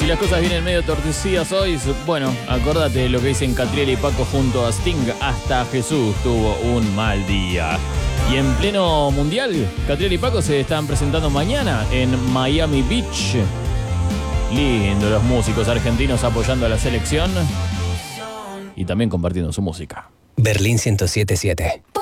Si las cosas vienen medio torcidas hoy, bueno, acordate de lo que dicen Catriel y Paco junto a Sting. Hasta Jesús tuvo un mal día. Y en pleno mundial, Catriel y Paco se están presentando mañana en Miami Beach. Lindo, los músicos argentinos apoyando a la selección y también compartiendo su música. Berlín 107.7.